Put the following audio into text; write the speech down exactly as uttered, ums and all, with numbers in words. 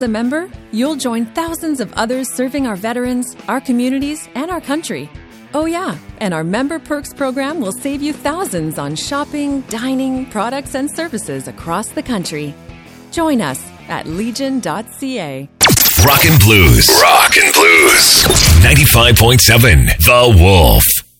As a member, you'll join thousands of others serving our veterans, our communities, and our country. Oh yeah, and our Member Perks program will save you thousands on shopping, dining, products, and services across the country. Join us at legion dot c a. Rock and Blues. Rock and Blues. ninety-five point seven The Wolf.